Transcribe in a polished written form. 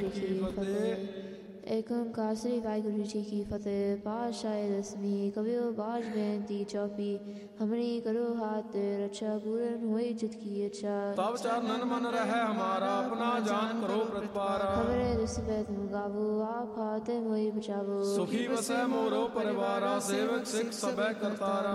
ਵਾਹਿਗੁਰੂ ਜੀ ਕੀ ਫਤਿਹ। ਏਕ ਓਂਕਾਰ ਸ੍ਰੀ ਵਾਹਿਗੁਰੂ ਜੀ ਕੀ ਫਤਿਹ। ਪਾਤਸ਼ਾਹ ਦਸਵੀਂ ਕਬਿਓ ਬਾਜ ਬੇਨਤੀ ਚੌਪੀ। हमरी करो हाथ रक्षा पूरन हुई जित की इच्छा। तब चरणन मन रहे हमारा अपना जान करो प्रतिपारा। खबरे दुसबे तुम गावो आप हाथे मोहि बचावो। सुखी वसै मोरो परिवारा सेवक सिख सबे करतारा।